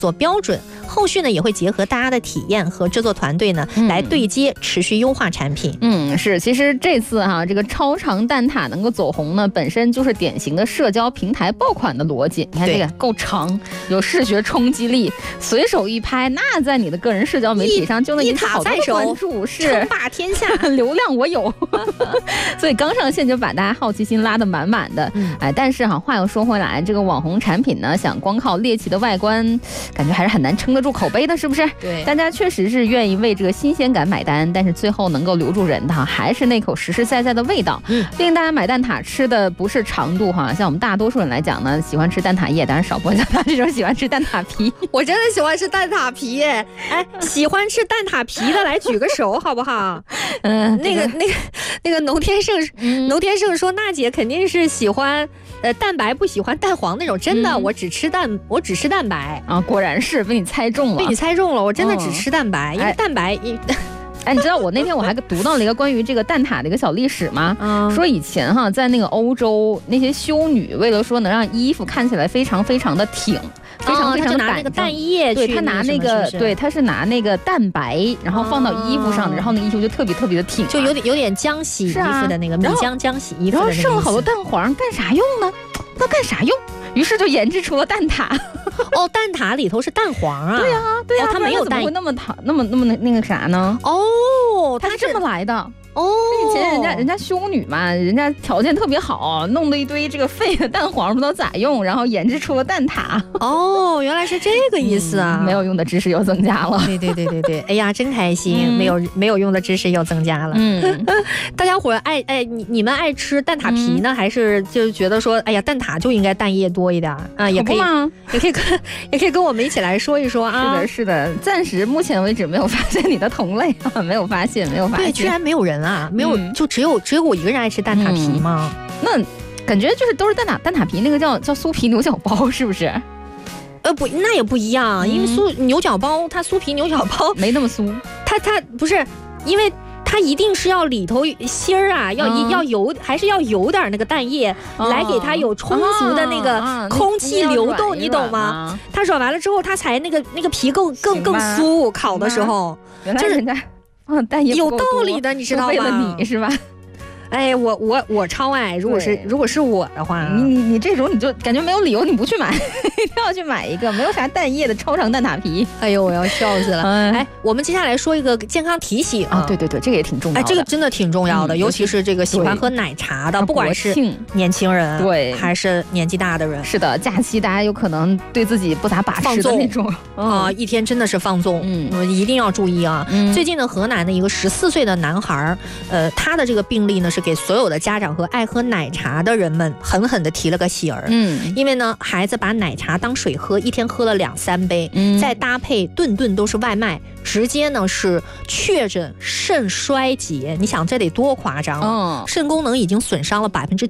做标准，后续呢也会结合大家的体验和制作团队呢来对接，持续优化产品。 是，其实这次这个超长蛋挞能够走红呢，本身就是典型的社交平台爆款的逻辑。你看这个够长，有视觉冲击力，随手一拍，那在你的个人社交媒体上就能引起好多的关注，是称霸天下， 流量我有。所以刚上线就把大家好奇心拉得满满的。但是话又说回来，这个网红产品呢，想光靠猎奇的外观，感觉还是很难撑得住口碑的，是不是？ 对， 大家确实是愿意为这个新鲜感买单，但是最后能够留住人的还是那口实实在在的味道。令大家买蛋挞吃的不是长度像我们大多数人来讲呢，喜欢吃蛋挞液，当然少部分像他这种喜欢吃蛋挞皮。 我真的喜欢吃蛋挞皮耶！喜欢吃蛋挞皮的来举个手好不好？那个农天胜说，娜姐肯定是喜欢蛋白，不喜欢蛋黄那种。真的，我只吃蛋白啊！果然是被你猜中了， 我真的只吃蛋白，因为蛋白你知道我那天我还读到了一个关于这个蛋挞的一个小历史吗？说以前在那个欧洲，那些修女为了说能让衣服看起来非常非常的挺，非常非常的拿那个蛋液去， 对，他拿那个对，他是拿那个蛋白，然后放到衣服上，然后那个衣服就特别特别的挺， 就有点浆洗衣服的那个米浆洗衣服的那个， 然后剩了好多蛋黄，干啥用呢？不知道干啥用。于是就研制出了蛋挞。 蛋挞里头是蛋黄啊？ 对呀， 它没有蛋， 怎么会那么那个啥呢？它是这么来的。以前人家修女嘛，人家条件特别好，弄了一堆这个废的蛋黄不知道咋用，然后研制出了蛋挞。 原来是这个意思啊！ 没有用的知识又增加了。 对，哎呀，真开心！没有用的知识又增加了。大家伙你们爱吃蛋挞皮呢，还是就觉得说，哎呀，蛋挞就应该蛋液多一点啊？也可以跟我们一起来说一说啊。 是的，暂时目前为止没有发现你的同类啊，没有发现。 对，居然没有人啊，没有，就只有我一个人爱吃蛋挞皮吗？ 那感觉就是都是蛋挞皮，那个叫酥皮牛角包，是不是？ 不，那也不一样，因为牛角包，它酥皮牛角包没那么酥， 它不是，因为它一定是要里头芯儿啊，要油，还是要有点那个蛋液来给它有充足的那个空气流动，你懂吗？它软完了之后，它才那个皮更酥，烤的时候， 原来人家蛋液有道理的，你知道吗？ 为了你是吧？ 哎，我超爱，如果是我的话， 你这种你就感觉没有理由你不去买，一定要去买一个没有啥蛋液的超长蛋挞皮。 哎呦，我要笑死了！我们接下来说一个健康提醒啊， 对，这个也挺重要的。 这个真的挺重要的，尤其是这个喜欢喝奶茶的，不管是年轻人对还是年纪大的人。 是的，假期大家有可能对自己不咋把持的那种一天真的是放纵，一定要注意啊！最近的河南的一个14岁的男孩，他的这个病例呢是给所有的家长和爱喝奶茶的人们狠狠地提了个醒儿。因为呢，孩子把奶茶当水喝，一天喝了2-3杯，再搭配顿顿都是外卖，直接呢是确诊肾衰竭。你想这得多夸张？肾功能已经损伤了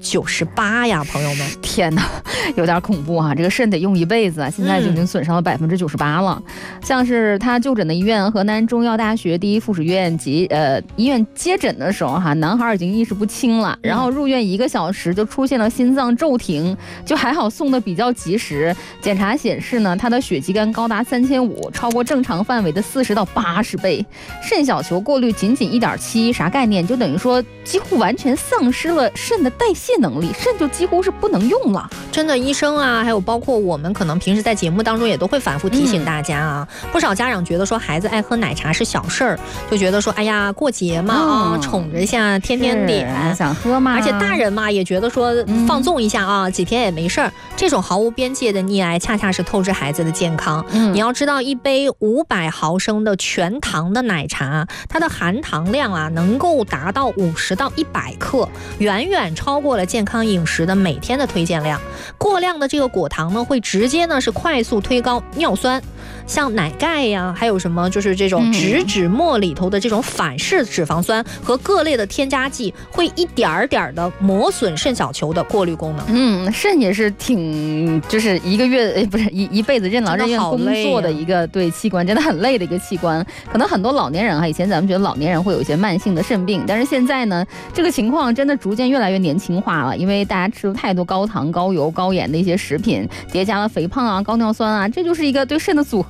98%呀，朋友们！ 天哪，有点恐怖啊！这个肾得用一辈子啊，现在就已经损伤了98%了。像是他就诊的医院河南中药大学第一附属医院医院接诊的时候男孩已经意识不清了，然后入院1个小时就出现了心脏骤停，就还好送的比较及时。检查显示呢，他的血肌酐高达3500，超过正常范围的40到80倍，肾小球过滤仅仅1.7，啥概念？就等于说几乎完全丧失了肾的代谢能力，肾就几乎是不能用了。 真的，医生啊，还有包括我们可能平时在节目当中也都会反复提醒大家啊。不少家长觉得说孩子爱喝奶茶是小事儿，就觉得说哎呀过节嘛宠着一下天天点想喝嘛， 而且大人嘛也觉得说放纵一下啊，几天也没事儿。这种毫无边界的溺爱恰恰是透支孩子的健康。你要知道，一杯500毫升的全糖的奶茶，它的含糖量啊能够达到50到100克，远远超过了健康饮食的每天的推荐量。过量的这个果糖呢，会直接呢是快速推高尿酸。 像奶钙呀，还有什么就是这种植脂末里头的这种反式脂肪酸和各类的添加剂，会一点点的磨损肾小球的过滤功能。 肾也是挺就是一个月不是一辈子任劳任怨工作的一个对器官，真的很累的一个器官。可能很多老年人以前咱们觉得老年人会有一些慢性的肾病，但是现在呢，这个情况真的逐渐越来越年轻化了，因为大家吃了太多高糖、高油、高盐的一些食品，叠加了肥胖啊、高尿酸啊，这就是一个对肾的组合。